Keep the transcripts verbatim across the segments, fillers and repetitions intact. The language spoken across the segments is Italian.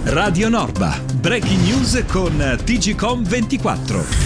Radio Norba, breaking news con T G C O M ventiquattro.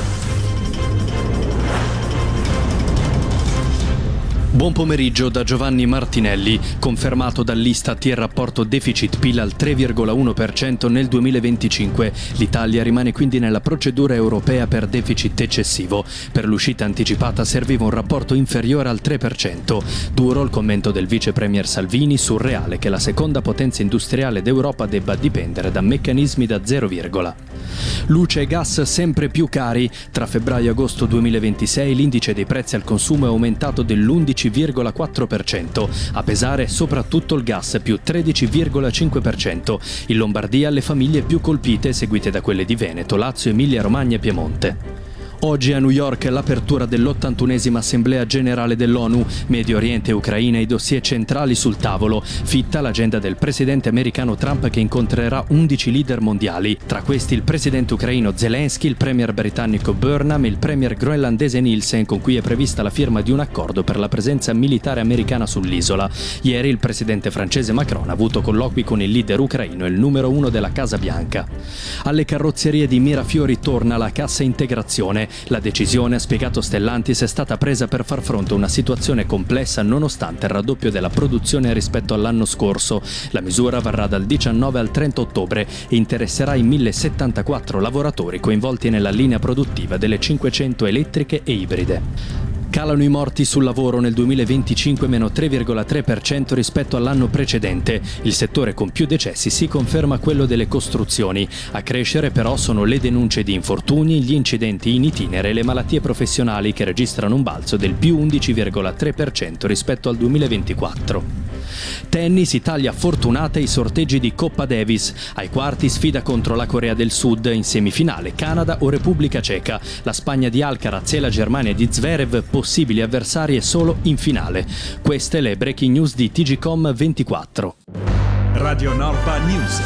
Buon pomeriggio da Giovanni Martinelli. Confermato dall'Istat il rapporto deficit-P I L al tre virgola uno per cento nel duemilaventicinque. L'Italia rimane quindi nella procedura europea per deficit eccessivo. Per l'uscita anticipata serviva un rapporto inferiore al tre per cento. Duro il commento del vice premier Salvini, surreale che la seconda potenza industriale d'Europa debba dipendere da meccanismi da zero virgola. Luce e gas sempre più cari. Tra febbraio e agosto duemilaventisei l'indice dei prezzi al consumo è aumentato dell'undici virgola quattro per cento, a pesare soprattutto il gas più tredici virgola cinque per cento. In Lombardia le famiglie più colpite, seguite da quelle di Veneto, Lazio, Emilia Romagna e Piemonte. Oggi a New York l'apertura dell'ottantunesima Assemblea Generale dell'ONU, Medio Oriente e Ucraina i dossier centrali sul tavolo. Fitta l'agenda del presidente americano Trump che incontrerà undici leader mondiali, tra questi il presidente ucraino Zelensky, il premier britannico Burnham e il premier groenlandese Nielsen, con cui è prevista la firma di un accordo per la presenza militare americana sull'isola. Ieri il presidente francese Macron ha avuto colloqui con il leader ucraino e il numero uno della Casa Bianca. Alle carrozzerie di Mirafiori torna la cassa integrazione. La decisione, ha spiegato Stellantis, è stata presa per far fronte a una situazione complessa nonostante il raddoppio della produzione rispetto all'anno scorso. La misura varrà dal diciannove al trenta ottobre e interesserà i millesettantaquattro lavoratori coinvolti nella linea produttiva delle cinquecento elettriche e ibride. Calano i morti sul lavoro nel duemilaventicinque, meno tre virgola tre per cento rispetto all'anno precedente. Il settore con più decessi si conferma quello delle costruzioni. A crescere però sono le denunce di infortuni, gli incidenti in itinere e le malattie professionali che registrano un balzo del più undici virgola tre per cento rispetto al duemilaventiquattro. Tennis, Italia fortunata ai sorteggi di Coppa Davis. Ai quarti sfida contro la Corea del Sud, in semifinale Canada o Repubblica Ceca. La Spagna di Alcaraz e la Germania di Zverev possibili avversarie solo in finale. Queste le breaking news di T G C O M ventiquattro. Radio Norba News.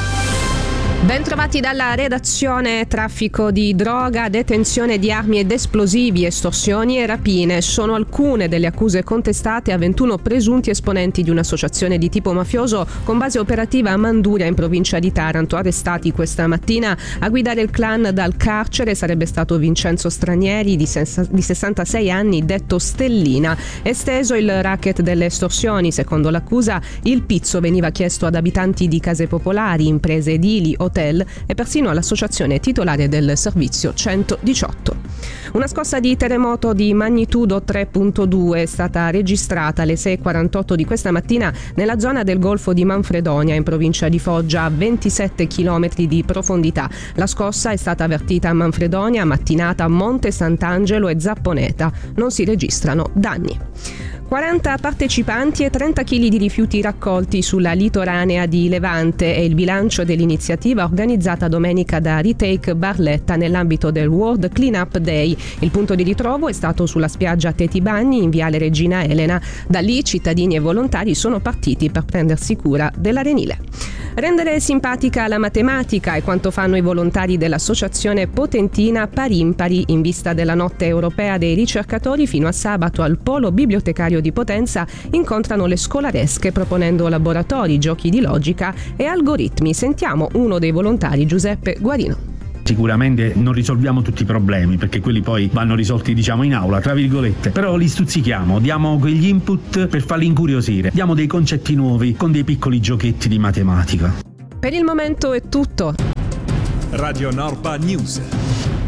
Ben trovati dalla redazione. Traffico di droga, detenzione di armi ed esplosivi, estorsioni e rapine sono alcune delle accuse contestate a ventuno presunti esponenti di un'associazione di tipo mafioso con base operativa a Manduria in provincia di Taranto. Arrestati questa mattina a guidare il clan dal carcere sarebbe stato Vincenzo Stranieri di sessantasei anni, detto Stellina. Esteso il racket delle estorsioni. Secondo l'accusa il pizzo veniva chiesto ad abitanti di case popolari, imprese edili, hotel e persino all'associazione titolare del servizio centodiciotto. Una scossa di terremoto di magnitudo tre virgola due è stata registrata alle sei e quarantotto di questa mattina nella zona del Golfo di Manfredonia in provincia di Foggia a ventisette chilometri di profondità. La scossa è stata avvertita a Manfredonia, Mattinata, Monte Sant'Angelo e Zapponeta. Non si registrano danni. quaranta partecipanti e trenta chili di rifiuti raccolti sulla litoranea di Levante è il bilancio dell'iniziativa organizzata domenica da Retake Barletta nell'ambito del World Cleanup Day. Il punto di ritrovo è stato sulla spiaggia Teti Bagni in viale Regina Elena. Da lì cittadini e volontari sono partiti per prendersi cura dell'arenile. Rendere simpatica la matematica è quanto fanno i volontari dell'associazione potentina Pari Impari in vista della notte europea dei ricercatori. Fino a sabato al polo bibliotecario di Potenza incontrano le scolaresche proponendo laboratori, giochi di logica e algoritmi. Sentiamo uno dei volontari, Giuseppe Guarino. Sicuramente non risolviamo tutti i problemi perché quelli poi vanno risolti diciamo in aula tra virgolette, però li stuzzichiamo, diamo quegli input per farli incuriosire, diamo dei concetti nuovi con dei piccoli giochetti di matematica. Per il momento è tutto. Radio Norba News.